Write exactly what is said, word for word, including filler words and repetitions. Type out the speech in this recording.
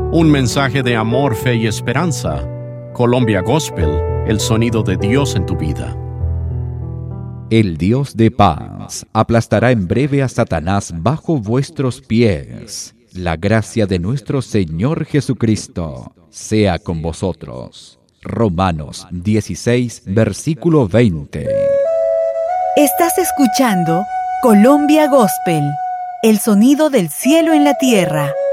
Un mensaje de amor, fe y esperanza. Colombia Gospel, el sonido de Dios en tu vida. El Dios de paz aplastará en breve a Satanás bajo vuestros pies. La gracia de nuestro Señor Jesucristo sea con vosotros. Romanos dieciséis, versículo veinte. Estás escuchando Colombia Gospel, el sonido del cielo en la tierra.